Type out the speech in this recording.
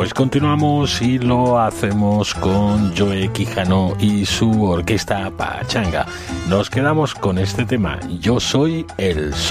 Pues continuamos y lo hacemos con Joe Quijano y su orquesta Pachanga. Nos quedamos con este tema, Yo soy el sol.